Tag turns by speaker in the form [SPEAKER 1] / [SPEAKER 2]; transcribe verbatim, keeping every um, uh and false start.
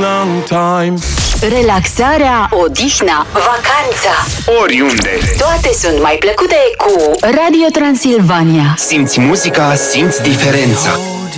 [SPEAKER 1] long time.
[SPEAKER 2] Relaxarea, odihna, vacanța,
[SPEAKER 3] oriunde.
[SPEAKER 2] toate sunt mai plăcute cu Radio Transilvania.
[SPEAKER 3] Simți muzica, simți diferența.